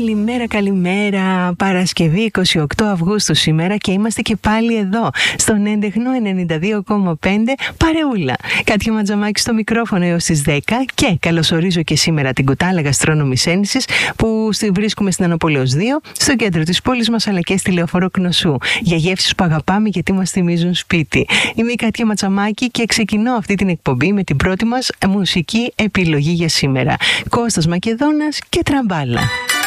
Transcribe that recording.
Καλημέρα, καλημέρα. Παρασκευή 28 Αυγούστου σήμερα και είμαστε και πάλι εδώ στον έντεχνο 92,5 παρεούλα. Κάτια Ματζαμάκη στο μικρόφωνο έως τις 10 και καλωσορίζω και σήμερα την κουτάλα Γαστρόνομης Ένσης που βρίσκουμε στην Ανοπολέως 2, στο κέντρο της πόλης μας αλλά και στη Λεωφόρο Κνωσού. Για γεύσεις που αγαπάμε γιατί μας θυμίζουν σπίτι. Είμαι η Κάτια Ματζαμάκη και ξεκινώ αυτή την εκπομπή με την πρώτη μας μουσική επιλογή για σήμερα. Κώστας Μακεδόνας και Τραμπάλα.